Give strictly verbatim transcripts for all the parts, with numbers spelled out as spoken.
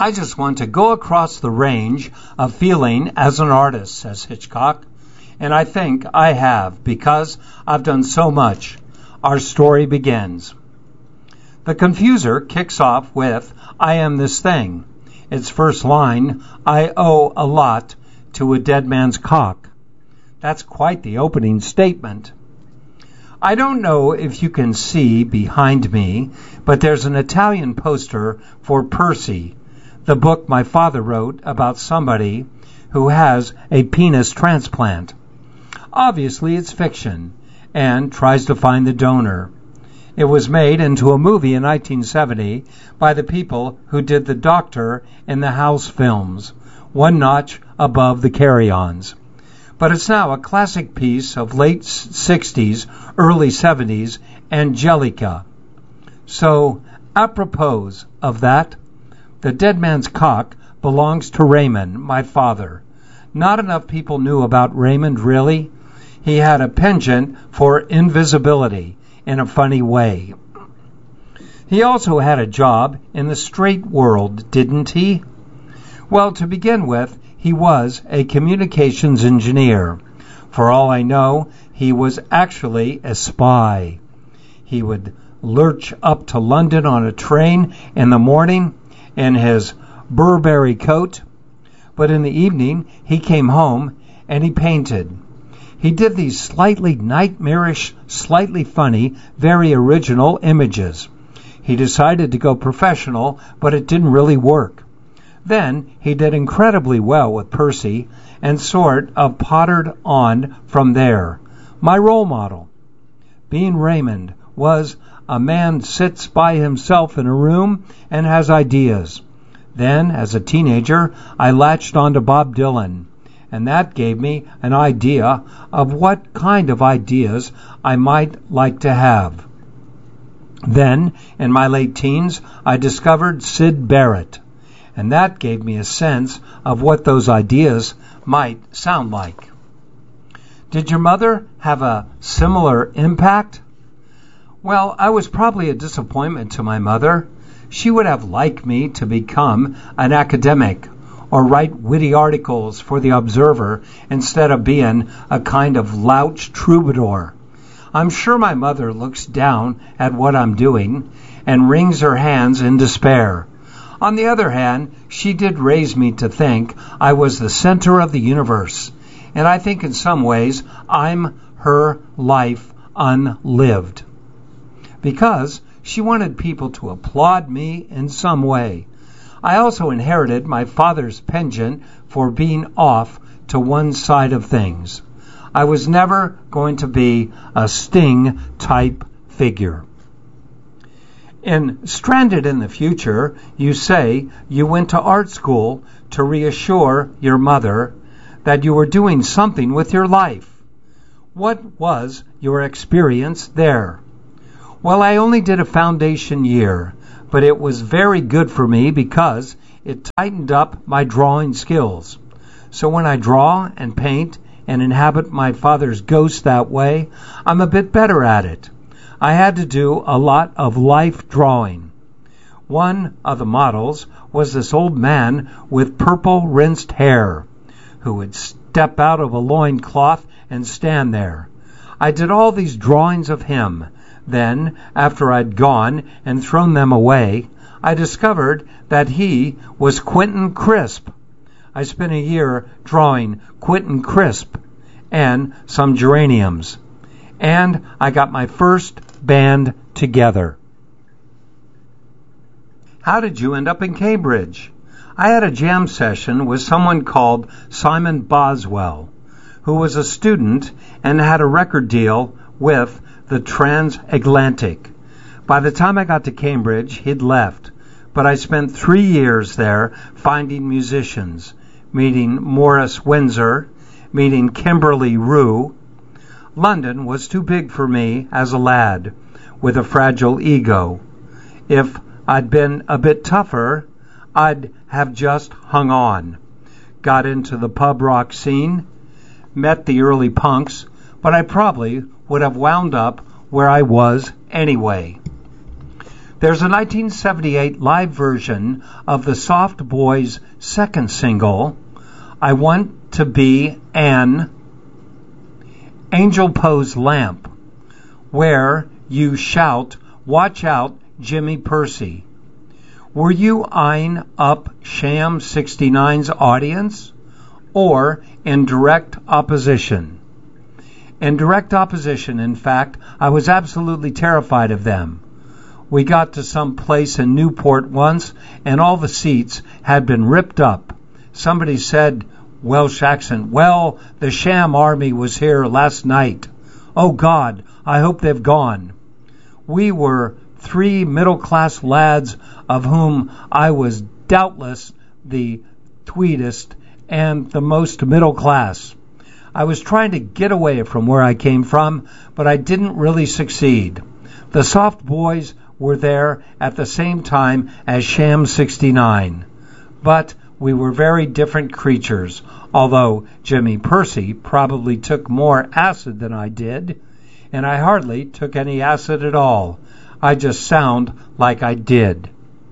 I just want to go across the range of feeling as an artist, says Hitchcock. And I think I have, because I've done so much. Our story begins. The Confuser kicks off with, I am this thing. Its first line, I owe a lot to a dead man's cock. That's quite the opening statement. I don't know if you can see behind me, but there's an Italian poster for Percy, the book my father wrote about somebody who has a penis transplant. Obviously, it's fiction and tries to find the donor. It was made into a movie in nineteen seventy by the people who did The Doctor and the House films, one notch above the Carry-Ons. But it's now a classic piece of late sixties, early seventies Angelica. So, apropos of that, the dead man's cock belongs to Raymond, my father. Not enough people knew about Raymond, really. He had a penchant for invisibility in a funny way. He also had a job in the straight world, didn't he? Well, to begin with, he was a communications engineer. For all I know, he was actually a spy. He would lurch up to London on a train in the morning in his Burberry coat, but in the evening he came home and he painted. He did these slightly nightmarish, slightly funny, very original images. He decided to go professional, but it didn't really work. Then he did incredibly well with Percy and sort of pottered on from there. My role model, being Raymond, was a man sits by himself in a room and has ideas. Then, as a teenager, I latched on to Bob Dylan, and that gave me an idea of what kind of ideas I might like to have. Then, in my late teens, I discovered Syd Barrett, and that gave me a sense of what those ideas might sound like. Did your mother have a similar impact? Well, I was probably a disappointment to my mother. She would have liked me to become an academic or write witty articles for the Observer instead of being a kind of louch troubadour. I'm sure my mother looks down at what I'm doing and wrings her hands in despair. On the other hand, she did raise me to think I was the center of the universe, and I think in some ways I'm her life unlived. Because she wanted people to applaud me in some way. I also inherited my father's penchant for being off to one side of things. I was never going to be a Sting-type figure. In Stranded in the Future, you say you went to art school to reassure your mother that you were doing something with your life. What was your experience there? Well, I only did a foundation year, but it was very good for me because it tightened up my drawing skills. So when I draw and paint and inhabit my father's ghost that way, I'm a bit better at it. I had to do a lot of life drawing. One of the models was this old man with purple rinsed hair who would step out of a loincloth and stand there. I did all these drawings of him. Then, after I'd gone and thrown them away, I discovered that he was Quentin Crisp. I spent a year drawing Quentin Crisp and some geraniums. And I got my first band together. How did you end up in Cambridge? I had a jam session with someone called Simon Boswell, who was a student and had a record deal with the Transatlantic. By the time I got to Cambridge, he'd left, but I spent three years there finding musicians, meeting Morris Windsor, meeting Kimberly Rue. London was too big for me as a lad with a fragile ego. If I'd been a bit tougher, I'd have just hung on. Got into the pub rock scene, met the early punks, but I probably would have wound up where I was anyway. There's a nineteen seventy-eight live version of the Soft Boys' second single, I Want to Be an Angel Pose Lamp, where you shout, "Watch out, Jimmy Percy." Were you eyeing up Sham sixty-nine's audience, or in direct opposition? In direct opposition, in fact, I was absolutely terrified of them. We got to some place in Newport once, and all the seats had been ripped up. Somebody said, Welsh accent, "Well, the Sham army was here last night. Oh God, I hope they've gone." We were three middle-class lads, of whom I was doubtless the tweedest and the most middle class. I was trying to get away from where I came from, but I didn't really succeed. The Soft Boys were there at the same time as Sham sixty-nine, but we were very different creatures, although Jimmy Percy probably took more acid than I did, and I hardly took any acid at all. I just sound like I did.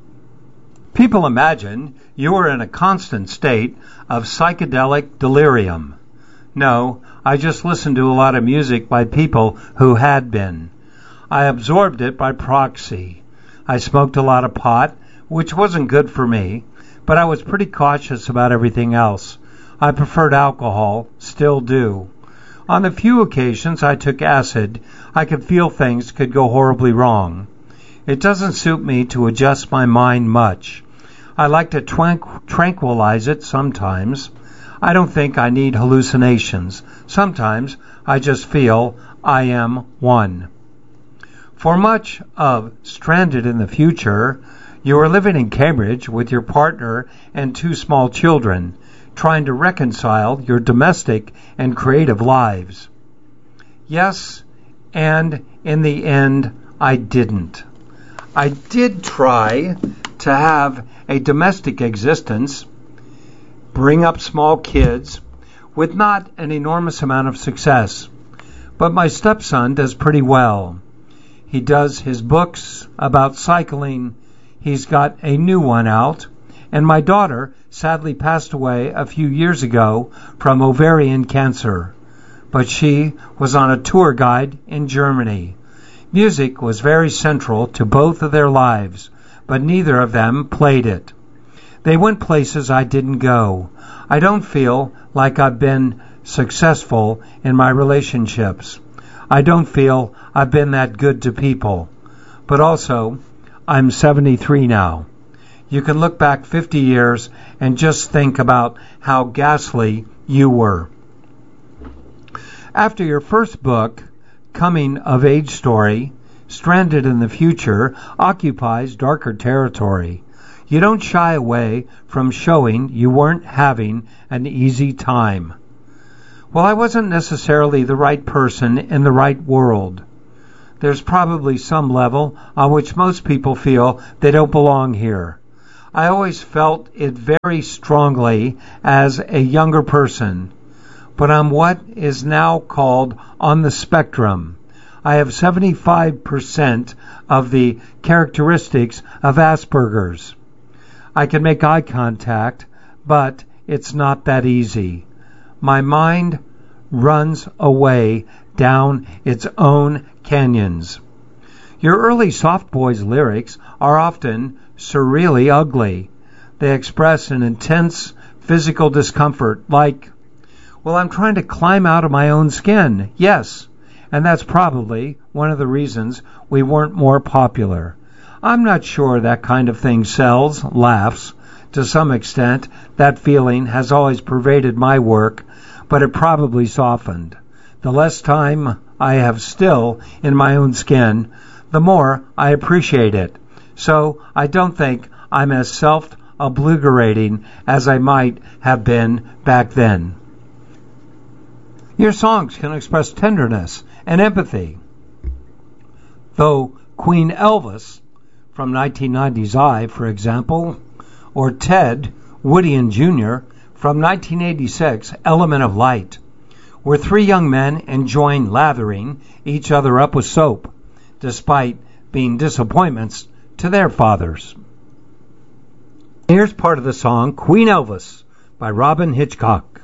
People imagine you were in a constant state of psychedelic delirium. No, I just listened to a lot of music by people who had been. I absorbed it by proxy. I smoked a lot of pot, which wasn't good for me, but I was pretty cautious about everything else. I preferred alcohol, still do. On the few occasions I took acid, I could feel things could go horribly wrong. It doesn't suit me to adjust my mind much. I like to tranqu- tranquilize it sometimes. I don't think I need hallucinations. Sometimes I just feel I am one. For much of Stranded in the Future, you are living in Cambridge with your partner and two small children, trying to reconcile your domestic and creative lives. Yes, and in the end, I didn't. I did try to have a domestic existence, bring up small kids, with not an enormous amount of success. But my stepson does pretty well. He does his books about cycling. He's got a new one out. And my daughter sadly passed away a few years ago from ovarian cancer. But she was on a tour guide in Germany. Music was very central to both of their lives, but neither of them played it. They went places I didn't go. I don't feel like I've been successful in my relationships. I don't feel I've been that good to people. But also, I'm seventy-three now. You can look back fifty years and just think about how ghastly you were. After your first book, Coming of Age Story, Stranded in the Future occupies darker territory. You don't shy away from showing you weren't having an easy time. Well, I wasn't necessarily the right person in the right world. There's probably some level on which most people feel they don't belong here. I always felt it very strongly as a younger person, but I'm what is now called on the spectrum. I have seventy-five percent of the characteristics of Asperger's. I can make eye contact, but it's not that easy. My mind runs away down its own canyons. Your early Soft Boys lyrics are often surreally ugly. They express an intense physical discomfort, like, well, I'm trying to climb out of my own skin. Yes, and that's probably one of the reasons we weren't more popular. I'm not sure that kind of thing sells laughs. To some extent, that feeling has always pervaded my work, but it probably softened. The less time I have still in my own skin, the more I appreciate it. So I don't think I'm as self-obliterating as I might have been back then. Your songs can express tenderness and empathy. Though Queen Elvis from nineteen ninety's I, for example, or Ted, Woody and Junior from nineteen eighty-six, Element of Light, were three young men enjoying lathering each other up with soap, despite being disappointments to their fathers. Here's part of the song Queen Elvis by Robyn Hitchcock.